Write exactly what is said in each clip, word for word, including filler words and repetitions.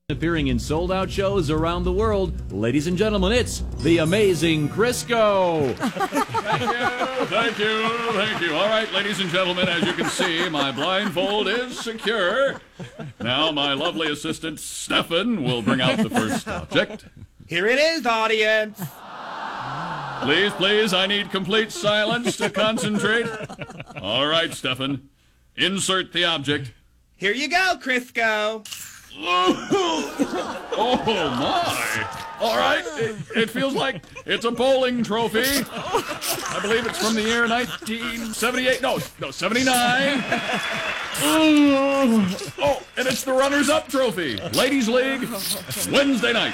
Appearing in sold-out shows around the world, ladies and gentlemen, it's the amazing Crisco. Thank you, thank you, thank you. All right, ladies and gentlemen, as you can see, my blindfold is secure. Now my lovely assistant, Stefan, will bring out the first object. Here it is, audience. Please, please, I need complete silence to concentrate. All right, Stefan, insert the object. Here you go, Crisco. Oh, my. All right, it, it feels like it's a bowling trophy. I believe it's from the year nineteen seventy-eight. No, no, seventy-nine. Oh, and it's the runners-up trophy. Ladies League, Wednesday night.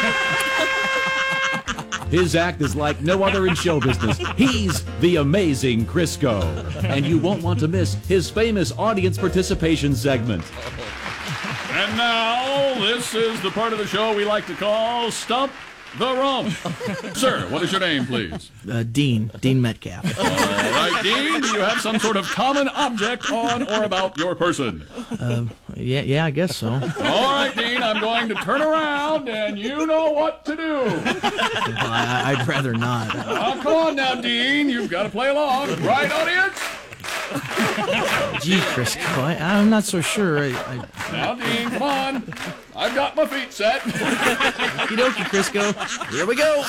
His act is like no other in show business. He's the amazing Crisco. And you won't want to miss his famous audience participation segment. And now, this is the part of the show we like to call Stump the Rump. Sir, what is your name, please? Uh, Dean. Dean Metcalf. All right, Dean, do you have some sort of common object on or about your person? Uh, yeah, yeah, I guess so. All right, Dean, I'm going to turn around, and you know what to do. Well, I, I'd rather not. Oh, come on now, Dean. You've got to play along. Right, audience? Gee, Crisco, I, I'm not so sure. I, I... Now, Dean, come on. I've got my feet set. Okie dokie, Crisco. Here we go.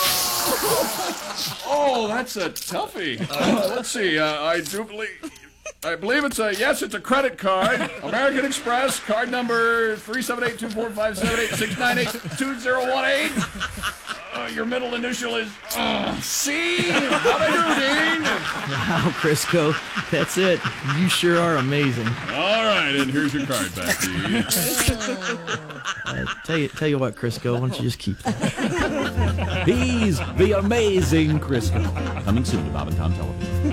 Oh, that's a toughie. Uh, let's see. Uh, I do believe... I believe it's a, yes, it's a credit card. American Express, card number three seven eight two four five seven eight six nine eight two zero one eight. Uh, your middle initial is uh, C. How'd I do, Dean? Wow, Crisco, that's it. You sure are amazing. All right, and here's your card back, Dean. Uh, tell you, tell you what, Crisco, why don't you just keep that? He's the amazing Crisco. Coming soon to Bob and Tom Television.